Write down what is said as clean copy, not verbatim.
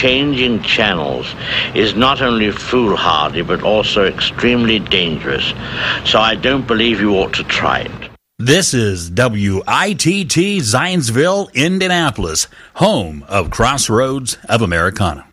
changing channels is not only foolhardy but also extremely dangerous. So I don't believe you ought to try it. This is WITT Zionsville, Indianapolis, home of Crossroads of Americana.